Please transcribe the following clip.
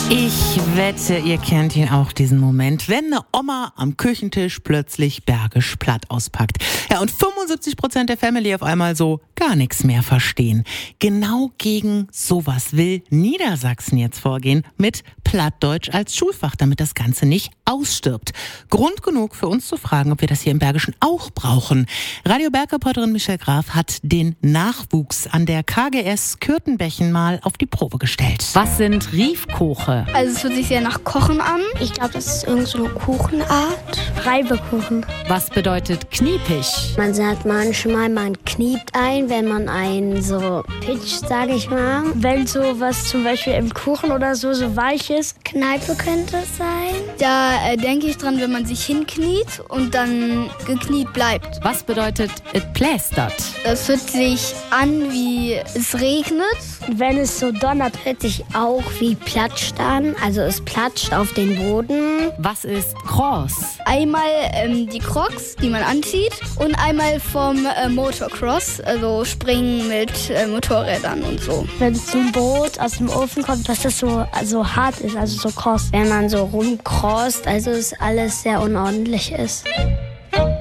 Ich wette, ihr kennt ihn auch, diesen Moment, wenn eine Oma am Küchentisch plötzlich Bergisch Platt auspackt. Ja, und 75% der Family auf einmal so gar nichts mehr verstehen. Genau gegen sowas will Niedersachsen jetzt vorgehen mit Plattdeutsch als Schulfach, damit das Ganze nicht ausstirbt. Grund genug für uns zu fragen, ob wir das hier im Bergischen auch brauchen. Radio Berg-Reporterin Michelle Graf hat den Nachwuchs an der KGS Kürtenbechen mal auf die Probe gestellt. Was sind Riefkoche? Also es hört sich sehr nach Kochen an. Ich glaube, das ist irgend so eine Kuchenart. Reibekuchen. Was bedeutet kniepig? Man sagt manchmal, man kniept ein, wenn man einen so pitcht, sage ich mal. Wenn so was zum Beispiel im Kuchen oder so weich ist. Kneipe könnte es sein. Da denke ich dran, wenn man sich hinkniet und dann gekniet bleibt. Was bedeutet it plästert? Das hört sich an, wie es regnet. Wenn es so donnert, Hört sich auch wie platscht an. Also es platscht auf den Boden. Was ist Cross? Einmal die Crocs, die man anzieht, und einmal vom Motocross, also Springen mit Motorrädern und so. wenn so ein Brot aus dem Ofen kommt, dass das so hart ist, also so kross. Wenn man so rumcrosst, also es alles sehr unordentlich ist.